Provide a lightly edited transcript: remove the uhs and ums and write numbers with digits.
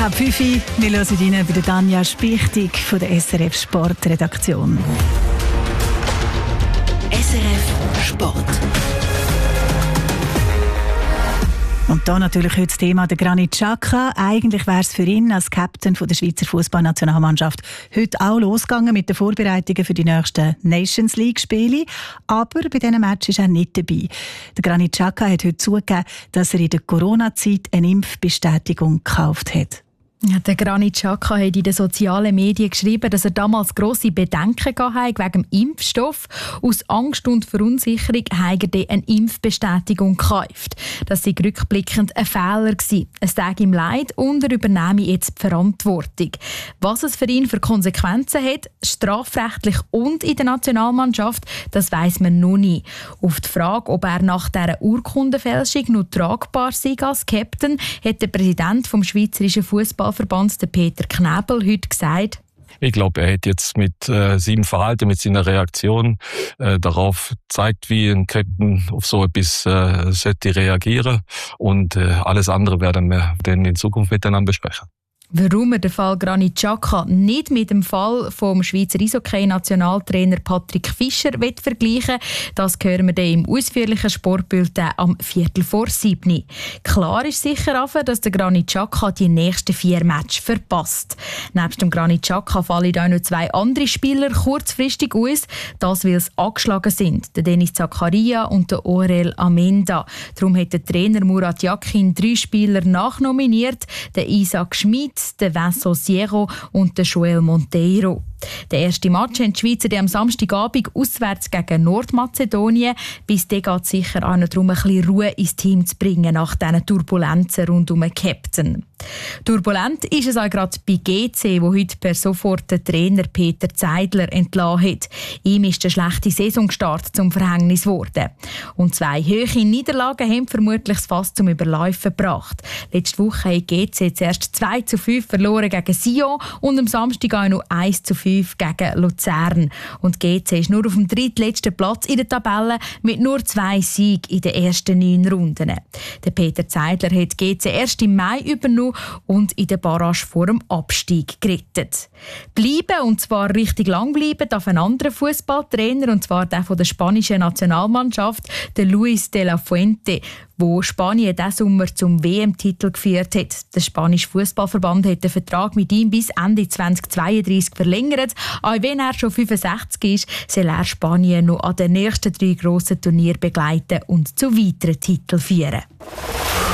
Halb 5 Uhr, wir hören rein bei der Tanja Spichtig von der SRF Sportredaktion. SRF Sport. Und da natürlich heute das Thema der Granit Xhaka. Eigentlich wäre es für ihn als Captain der Schweizer Fußballnationalmannschaft heute auch losgegangen mit den Vorbereitungen für die nächsten Nations League-Spiele. Aber bei diesen Match ist er nicht dabei. Der Granit Xhaka hat heute zugegeben, dass er in der Corona-Zeit eine Impfbestätigung gekauft hat. Ja, der Granit Xhaka hat in den sozialen Medien geschrieben, dass er damals grosse Bedenken hatte wegen dem Impfstoff. Aus Angst und Verunsicherung hat er eine Impfbestätigung gekauft. Das sei rückblickend ein Fehler gewesen. Es tut ihm leid und er übernehme jetzt die Verantwortung. Was es für ihn für Konsequenzen hat, strafrechtlich und in der Nationalmannschaft, das weiss man noch nicht. Auf die Frage, ob er nach dieser Urkundenfälschung noch tragbar sei als Captain, hat der Präsident vom Schweizerischen Fußballverband, der Peter Knebel, heute gesagt: Ich glaube, er hat jetzt mit seinem Verhalten, mit seiner Reaktion darauf gezeigt, wie ein Captain auf so etwas sollte reagieren. Und alles andere werden wir dann in Zukunft miteinander besprechen. Warum er den Fall Granit Xhaka nicht mit dem Fall vom Schweizer Eishockey-Nationaltrainer Patrick Fischer vergleichen will, das hören wir dann im ausführlichen Sportbulletin am 6:45. Klar ist sicher aber, dass der Granit Xhaka die nächsten 4 Matches verpasst. Nebst dem Granit Xhaka fallen auch noch 2 andere Spieler kurzfristig aus, das weil sie angeschlagen sind, der Dennis Zakaria und der Orel Amenda. Darum hat der Trainer Murat Yakin 3 Spieler nachnominiert, den Isaac Schmid, der Vincent Sierro und der Joel Monteiro. Der erste Match haben die Schweizer am Samstagabend auswärts gegen Nordmazedonien. Bis dann geht es sicher auch noch darum, ein bisschen Ruhe ins Team zu bringen nach diesen Turbulenzen rund um den Captain. Turbulent ist es auch gerade bei GC, wo heute per sofort der Trainer Peter Zeidler entlassen hat. Ihm ist der schlechte Saisonstart zum Verhängnis geworden. Und 2 hohe Niederlagen haben vermutlich das Fass zum Überlaufen gebracht. Letzte Woche hat GC zuerst 2:5 verloren gegen Sion und am Samstag auch noch 1:5 gegen Luzern. Und GC ist nur auf dem drittletzten Platz in der Tabelle mit nur 2 Siegen in den ersten 9 Runden. Der Peter Zeidler hat GC erst im Mai übernommen und in der Barrage vor dem Abstieg gerettet. Bleiben, und zwar richtig lang bleiben, darf ein anderer Fußballtrainer, und zwar der von der spanischen Nationalmannschaft, der Luis de la Fuente, wo Spanien diesen Sommer zum WM-Titel geführt hat. Der spanische Fußballverband hat den Vertrag mit ihm bis Ende 2032 verlängert. Auch wenn er schon 65 ist, soll er Spanien noch an den nächsten 3 grossen Turnieren begleiten und zu weiteren Titeln führen.